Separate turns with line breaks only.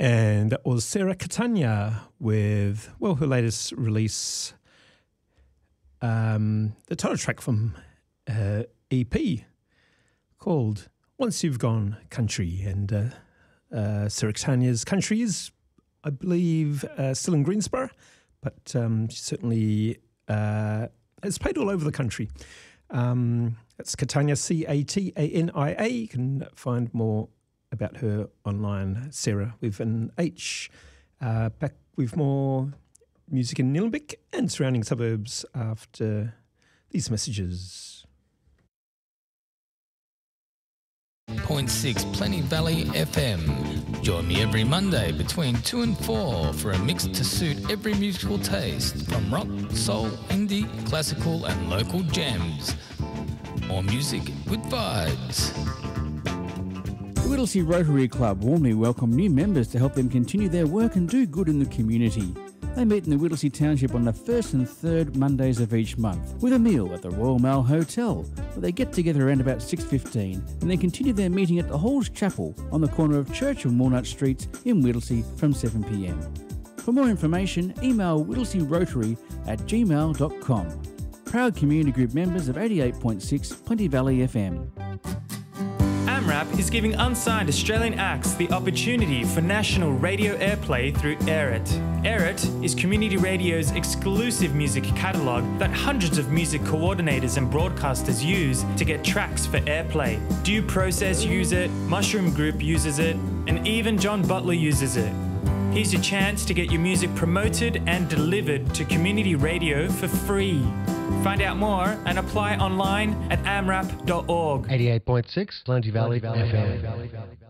And that was Sarah Catania with, well, her latest release, the title track from EP called Once You've Gone Country. And Sarah Catania's country is, I believe, still in Greensboro, but she certainly has played all over the country. That's Catania, Catania. You can find more about her online, Sarah, with an H. Back with more music in Nillumbik and surrounding suburbs after these messages.
0.6 Plenty Valley FM. Join me every Monday between 2 and 4 for a mix to suit every musical taste, from rock, soul, indie, classical and local gems. More music with vibes.
The Whittlesea Rotary Club warmly welcome new members to help them continue their work and do good in the community. They meet in the Whittlesea Township on the first and third Mondays of each month with a meal at the Royal Mail Hotel, where they get together around about 6:15 and then continue their meeting at the Halls Chapel on the corner of Church and Walnut Streets in Whittlesea from 7 p.m. For more information, email whittlesearotary@gmail.com. Proud community group members of 88.6 Plenty Valley FM.
AMRAP is giving unsigned Australian acts the opportunity for national radio airplay through AirIt. AirIt is community radio's exclusive music catalogue that hundreds of music coordinators and broadcasters use to get tracks for airplay. Due Process use it, Mushroom Group uses it, and even John Butler uses it. Here's your chance to get your music promoted and delivered to community radio for free. Find out more and apply online at amrap.org.
88.6 Plenty Valley FM.